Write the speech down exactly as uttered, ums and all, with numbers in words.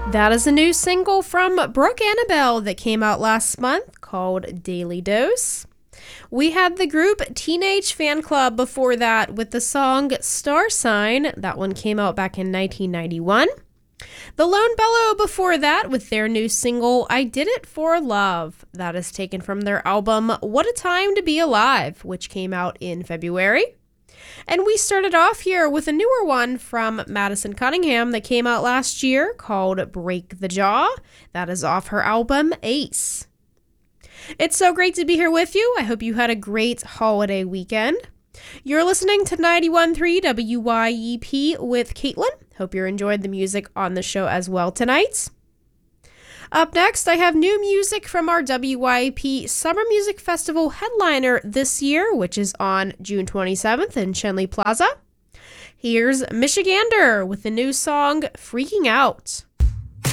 That is a new single from Brooke Annabelle that came out last month called Daily Dose. We had the group Teenage Fan Club before that with the song Star Sign. That one came out back in nineteen ninety-one. The Lone Bellow before that with their new single I Did It For Love. That is taken from their album What a Time to Be Alive, which came out in February. And we started off here with a newer one from Madison Cunningham that came out last year called Break the Jaw. That is off her album Ace. It's so great to be here with you. I hope you had a great holiday weekend. You're listening to ninety-one point three W Y E P with Caitlin. Hope you enjoyed the music on the show as well tonight. Up next, I have new music from our W Y E P Summer Music Festival headliner this year, which is on June twenty-seventh in Schenley Plaza. Here's Michigander with the new song Freaking Out.